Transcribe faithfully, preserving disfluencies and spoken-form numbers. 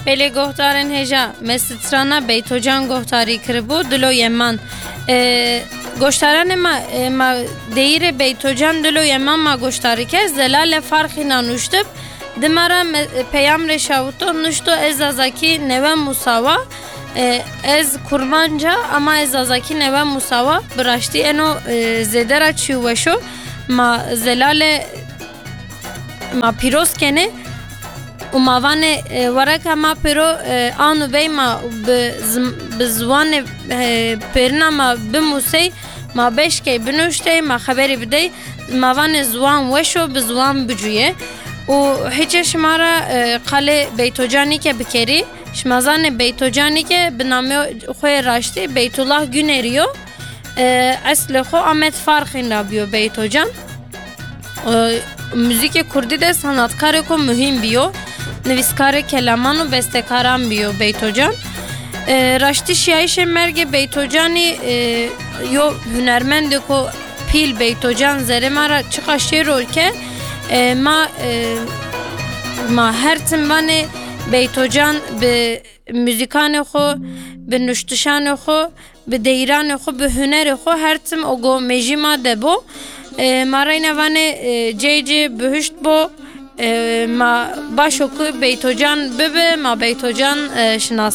Pele gohtarın heja mesıtrana beytocan gohtari kırbu dilo yeman. Goştaran ma ma deyire beytocan dilo yeman ma goştari ke zelale farkına nuştup dimara peyam reşavuto nuştu ez azaki neve musava ez kurmanca ama ez azaki neve musava bıraştı eno zedera çuvaşo ma zelale ma piros kene و ماوانه ورک ما پرو آنو بی ما بزوان پرنا ما بموسی ما بش که بنوشته ما خبری بده ماوانه زوان وشو بزوان بجویه و هیچ شمارا قله بیتوجانی که بکری شمازان بیتوجانی که بنامه خوی راشتی بیت الله گونریو اصل خو آمد فرقی نبیو بیتوجان müzik Kurdi de sanatkar ko mühim biyo. Nivîskar kelaman û bestekaran biyo Beytocan. Raştî şiyayîşê mergê Beytocanî yo hunermend ko pîl Beytocan zerê me ra çiqa şêr ke ma ma her timvanê Beytocan bi müzikanê xwe bi nuştişanê xwe bi deyranê xwe bi hunerê xwe her tim o go mejîma de bo. مارای نوانه جی جی بهشت با ما باشو که بیتوجان ببه ما بیتوجان شناس